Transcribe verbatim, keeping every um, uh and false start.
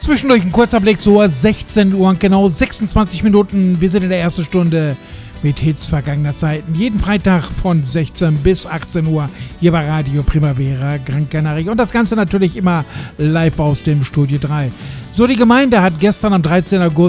Zwischendurch ein kurzer Blick zur sechzehn Uhr und genau sechsundzwanzig Minuten. Wir sind in der ersten Stunde mit Hits vergangener Zeiten. Jeden Freitag von sechzehn bis achtzehn Uhr hier bei Radio Primavera Gran Canaria. Und das Ganze natürlich immer live aus dem Studio drei. So, die Gemeinde hat gestern am dreizehnten August